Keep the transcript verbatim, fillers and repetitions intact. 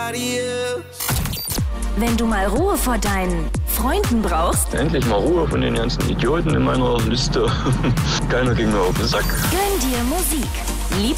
nobody else. Wenn du mal Ruhe vor deinen Freunden brauchst, Endlich mal Ruhe von den ganzen Idioten in meiner Liste. Keiner ging mir auf den Sack. gönn dir Musik. Lieb